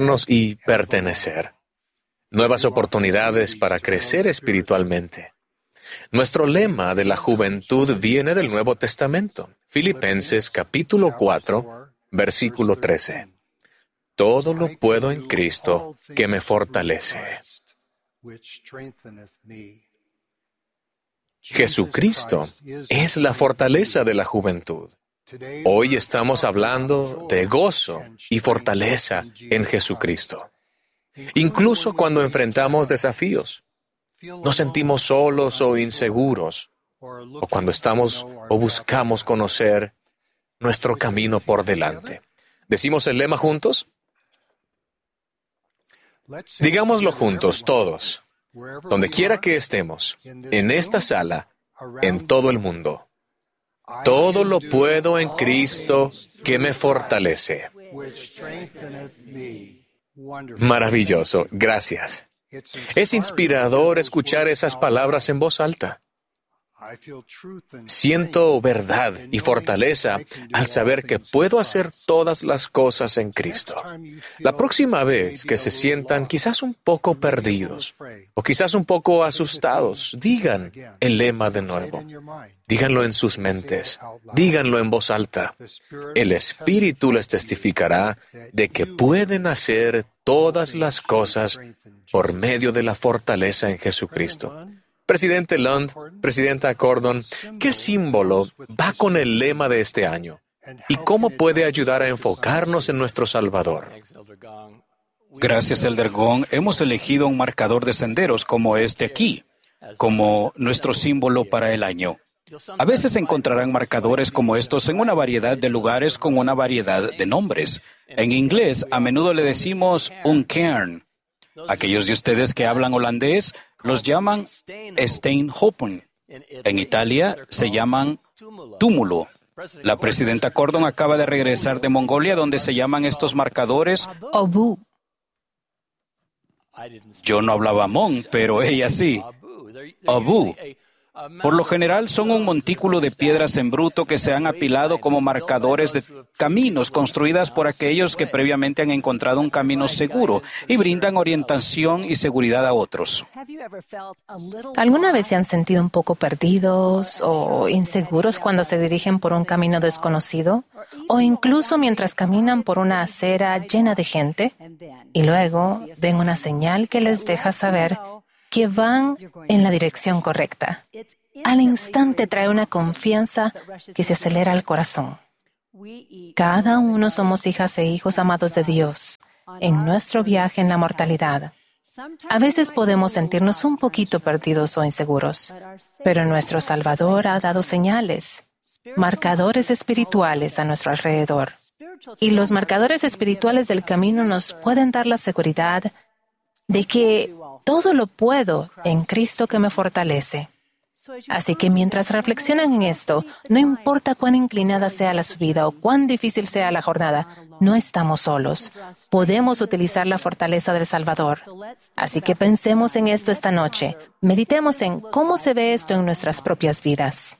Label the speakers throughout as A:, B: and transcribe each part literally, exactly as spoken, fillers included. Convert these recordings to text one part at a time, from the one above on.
A: identificarnos y pertenecer. Nuevas oportunidades para crecer espiritualmente. Nuestro lema de la juventud viene del Nuevo Testamento. Filipenses capítulo cuatro, versículo trece. Todo lo puedo en Cristo que me fortalece. Jesucristo es la fortaleza de la juventud. Hoy estamos hablando de gozo y fortaleza en Jesucristo. Incluso cuando enfrentamos desafíos, nos sentimos solos o inseguros, o cuando estamos o buscamos conocer nuestro camino por delante. ¿Decimos el lema juntos? Digámoslo juntos, todos, donde quiera que estemos, en esta sala, en todo el mundo. Todo lo puedo en Cristo que me fortalece. Maravilloso, gracias. Es inspirador escuchar esas palabras en voz alta. Siento verdad y fortaleza al saber que puedo hacer todas las cosas en Cristo. La próxima vez que se sientan quizás un poco perdidos o quizás un poco asustados, digan el lema de nuevo. Díganlo en sus mentes. Díganlo en voz alta. El Espíritu les testificará de que pueden hacer todas las cosas por medio de la fortaleza en Jesucristo. Presidente Lund, Presidenta Cordon, ¿qué símbolo va con el lema de este año? ¿Y cómo puede ayudar a enfocarnos en nuestro Salvador?
B: Gracias, Elder Gong. Hemos elegido un marcador de senderos como este aquí, como nuestro símbolo para el año. A veces encontrarán marcadores como estos en una variedad de lugares con una variedad de nombres. En inglés, a menudo le decimos un cairn. Aquellos de ustedes que hablan holandés los llaman steenhopen. En Italia se llaman túmulo. La presidenta Cordon acaba de regresar de Mongolia, donde se llaman estos marcadores
C: Obu.
B: Yo no hablaba Hmong, pero ella sí. Obu. Por lo general son un montículo de piedras en bruto que se han apilado como marcadores de caminos construidas por aquellos que previamente han encontrado un camino seguro y brindan orientación y seguridad a otros.
C: ¿Alguna vez se han sentido un poco perdidos o inseguros cuando se dirigen por un camino desconocido? O incluso mientras caminan por una acera llena de gente y luego ven una señal que les deja saber que van en la dirección correcta. Al instante trae una confianza que se acelera al corazón. Cada uno somos hijas e hijos amados de Dios en nuestro viaje en la mortalidad. A veces podemos sentirnos un poquito perdidos o inseguros, pero nuestro Salvador ha dado señales, marcadores espirituales a nuestro alrededor. Y los marcadores espirituales del camino nos pueden dar la seguridad de que todo lo puedo en Cristo que me fortalece. Así que mientras reflexionan en esto, no importa cuán inclinada sea la subida o cuán difícil sea la jornada, no estamos solos. Podemos utilizar la fortaleza del Salvador. Así que pensemos en esto esta noche. Meditemos en cómo se ve esto en nuestras propias vidas.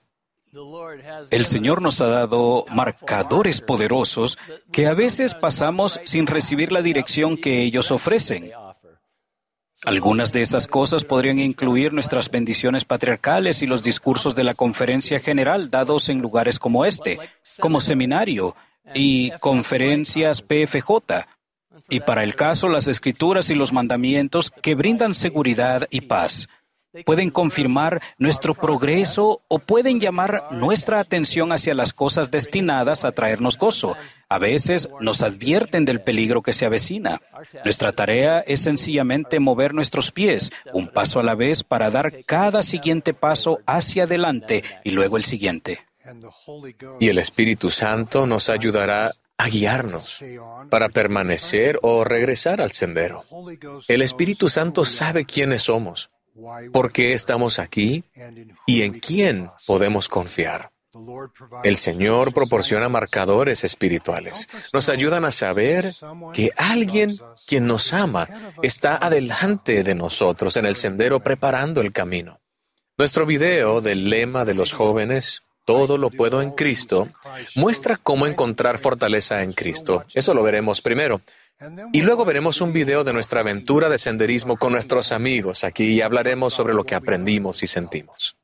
B: El Señor nos ha dado marcadores poderosos que a veces pasamos sin recibir la dirección que ellos ofrecen. Algunas de esas cosas podrían incluir nuestras bendiciones patriarcales y los discursos de la conferencia general dados en lugares como este, como seminario y conferencias P F J, y para el caso las escrituras y los mandamientos que brindan seguridad y paz. Pueden confirmar nuestro progreso o pueden llamar nuestra atención hacia las cosas destinadas a traernos gozo. A veces nos advierten del peligro que se avecina. Nuestra tarea es sencillamente mover nuestros pies, un paso a la vez, para dar cada siguiente paso hacia adelante y luego el siguiente.
A: Y el Espíritu Santo nos ayudará a guiarnos para permanecer o regresar al sendero. El Espíritu Santo sabe quiénes somos, por qué estamos aquí y en quién podemos confiar. El Señor proporciona marcadores espirituales. Nos ayudan a saber que alguien quien nos ama está adelante de nosotros en el sendero preparando el camino. Nuestro video del lema de los jóvenes, Todo lo puedo en Cristo, muestra cómo encontrar fortaleza en Cristo. Eso lo veremos primero. Y luego veremos un video de nuestra aventura de senderismo con nuestros amigos aquí y hablaremos sobre lo que aprendimos y sentimos.